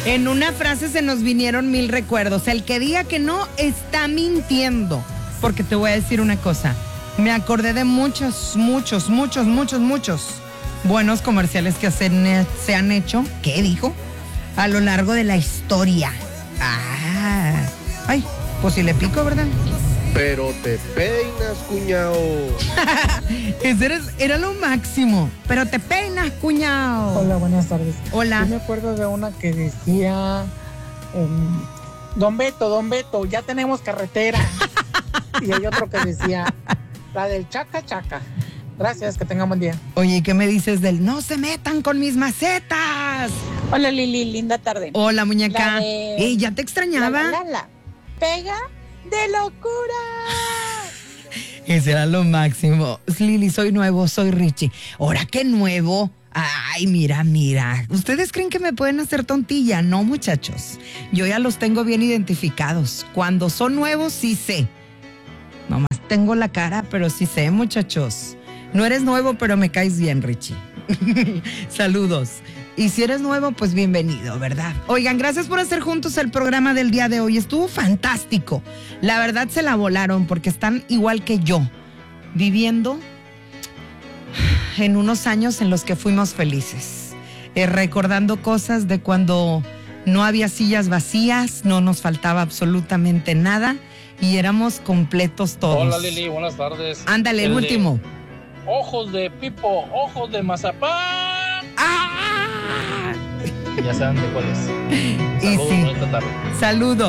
En una frase se nos vinieron 1000 recuerdos. El que diga que no está mintiendo. Porque te voy a decir una cosa. Me acordé de muchos buenos comerciales que se han hecho. ¿Qué dijo? A lo largo de la historia. Ay, pues si le pico, ¿verdad? Pero te peinas, cuñao. Ese era lo máximo. Pero te peinas, cuñao. Hola, buenas tardes. Hola. Yo me acuerdo de una que decía, Don Beto, ya tenemos carretera. Y hay otro que decía, la del chaca chaca. Gracias, que tengan buen día. Oye, ¿y qué me dices del no se metan con mis macetas? Hola, Lili, linda tarde. Hola, muñeca. La ya te extrañaba. La. Pega de locura. Ese era lo máximo. Lili, soy nuevo, soy Richie. ¿Ahora qué nuevo? Ay, mira. ¿Ustedes creen que me pueden hacer tontilla? No, muchachos. Yo ya los tengo bien identificados. Cuando son nuevos, sí sé. Nomás tengo la cara, pero sí sé, muchachos. No eres nuevo, pero me caes bien, Richie. Saludos. Y si eres nuevo, pues bienvenido, ¿verdad? Oigan, gracias por hacer juntos el programa del día de hoy. Estuvo fantástico. La verdad se la volaron porque están igual que yo, viviendo en unos años en los que fuimos felices. Recordando cosas de cuando no había sillas vacías, no nos faltaba absolutamente nada y éramos completos todos. Hola, Lili, buenas tardes. Ándale, el último. Ojos de pipo, ojos de mazapán. ¡Ah! Ya saben de cuál es. Y Saludos, sí. bonita tarde. Saludos.